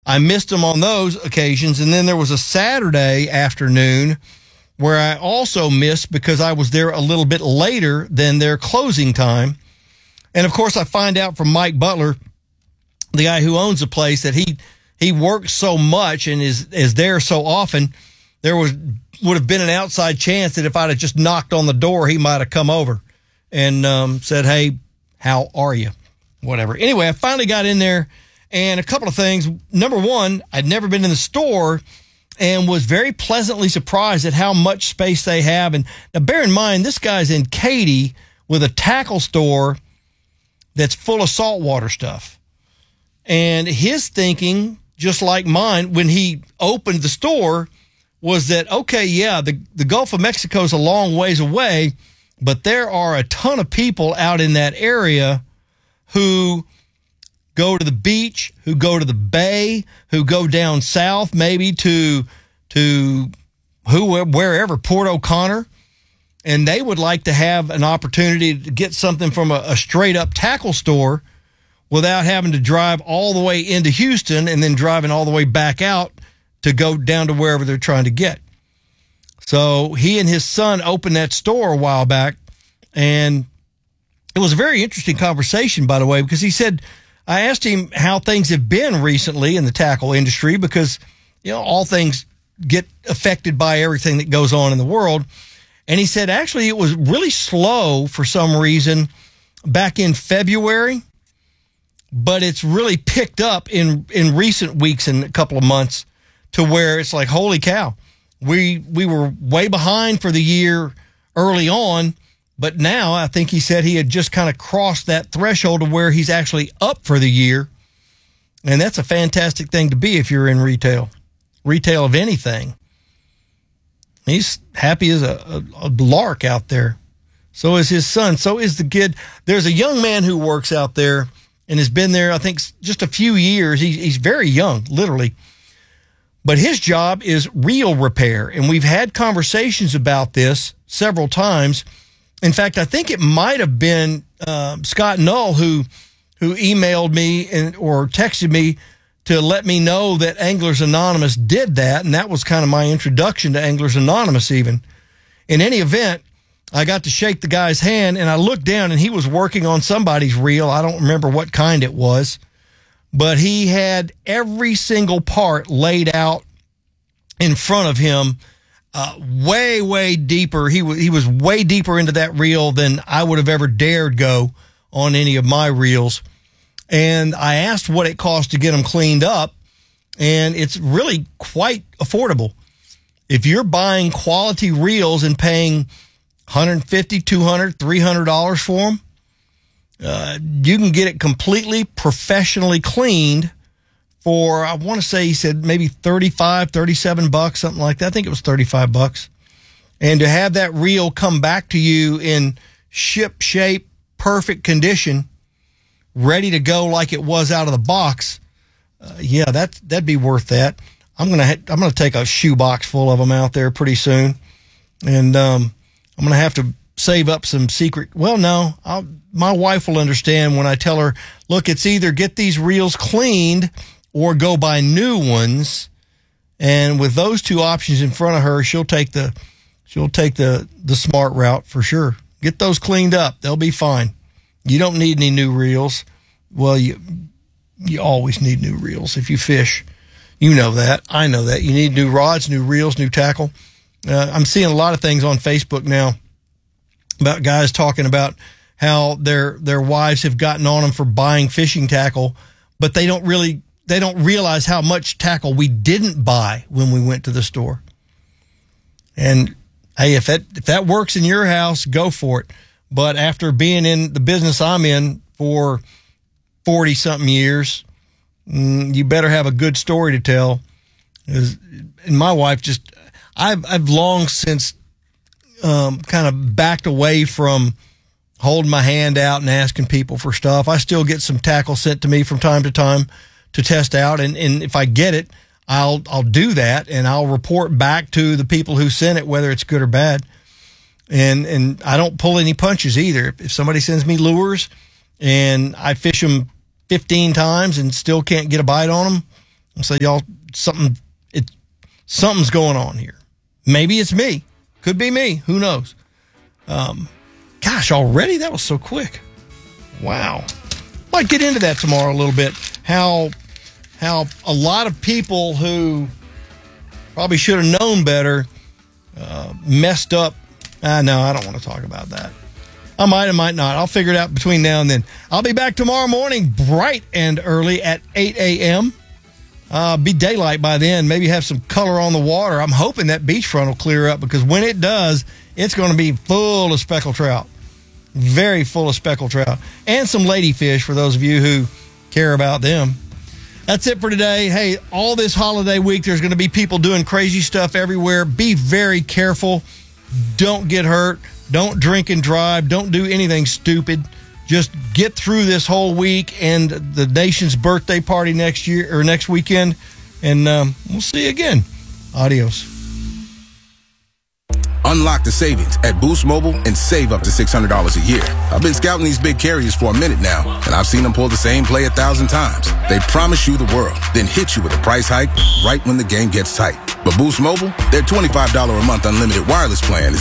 I missed them on those occasions. And then there was a Saturday afternoon where I also missed because I was there a little bit later than their closing time. And of course, I find out from Mike Butler, the guy who owns the place, that he works so much and is there so often. There would have been an outside chance that if I'd have just knocked on the door, he might have come over and said, "Hey, how are you?" Whatever. Anyway, I finally got in there, and a couple of things. Number one, I'd never been in the store and was very pleasantly surprised at how much space they have. And now bear in mind, this guy's in Katy with a tackle store that's full of saltwater stuff. And his thinking, just like mine, when he opened the store, was that, okay, yeah, the Gulf of Mexico is a long ways away, but there are a ton of people out in that area who go to the beach, who go to the bay, who go down south maybe to wherever, Port O'Connor, and they would like to have an opportunity to get something from a straight-up tackle store without having to drive all the way into Houston and then driving all the way back out to go down to wherever they're trying to get. So he and his son opened that store a while back, and it was a very interesting conversation, by the way, because he said, I asked him how things have been recently in the tackle industry because, you know, all things get affected by everything that goes on in the world. And he said, actually, it was really slow for some reason back in February, but it's really picked up in recent weeks and a couple of months to where it's like, holy cow, we were way behind for the year early on, but now I think he said he had just kind of crossed that threshold of where he's actually up for the year. And that's a fantastic thing to be if you're in retail of anything. He's happy as a lark out there. So is his son. So is the kid. There's a young man who works out there and has been there, I think, just a few years. He's very young, literally. But his job is reel repair. And we've had conversations about this several times. In fact, I think it might have been Scott Null who emailed me or texted me to let me know that Anglers Anonymous did that, and that was kind of my introduction to Anglers Anonymous even. In any event, I got to shake the guy's hand, and I looked down, and he was working on somebody's reel. I don't remember what kind it was, but he had every single part laid out in front of him, way, way deeper. He was way deeper into that reel than I would have ever dared go on any of my reels. And I asked what it cost to get them cleaned up, and it's really quite affordable. If you're buying quality reels and paying $150, $200, $300 for them, you can get it completely professionally cleaned for, I want to say he said maybe $35, $37, something like that. I think it was $35. And to have that reel come back to you in ship shape, perfect condition, ready to go like it was out of the box, that'd be worth that. I'm gonna take a shoebox full of them out there pretty soon, and I'm gonna have to save up some secret. Well, no, my wife will understand when I tell her, look, it's either get these reels cleaned or go buy new ones. And with those two options in front of her, she'll take the smart route for sure. Get those cleaned up; they'll be fine. You don't need any new reels. Well, you always need new reels if you fish. You know that. I know that. You need new rods, new reels, new tackle. I'm seeing a lot of things on Facebook now about guys talking about how their wives have gotten on them for buying fishing tackle, but they don't realize how much tackle we didn't buy when we went to the store. And hey, if that works in your house, go for it. But after being in the business I'm in for 40-something years, you better have a good story to tell. And my wife I've long since kind of backed away from holding my hand out and asking people for stuff. I still get some tackle sent to me from time to time to test out, and if I get it, I'll do that, and I'll report back to the people who sent it, whether it's good or bad. And I don't pull any punches either. If somebody sends me lures and I fish them 15 times and still can't get a bite on them, So y'all, something's going on here. Maybe it's me. Could be me. Who knows? Gosh, already? That was so quick. Wow. Might get into that tomorrow a little bit. How a lot of people who probably should have known better messed up. No, I don't want to talk about that. I might not. I'll figure it out between now and then. I'll be back tomorrow morning, bright and early at 8 a.m. Be daylight by then. Maybe have some color on the water. I'm hoping that beachfront will clear up, because when it does, it's going to be full of speckled trout. Very full of speckled trout. And some ladyfish for those of you who care about them. That's it for today. Hey, all this holiday week, there's going to be people doing crazy stuff everywhere. Be very careful. Don't get hurt. Don't drink and drive. Don't do anything stupid. Just get through this whole week and the nation's birthday party next year or next weekend. And we'll see you again. Adios. Unlock the savings at Boost Mobile and save up to $600 a year. I've been scouting these big carriers for a minute now, and I've seen them pull the same play 1,000 times. They promise you the world, then hit you with a price hike right when the game gets tight. But Boost Mobile, their $25 a month unlimited wireless plan is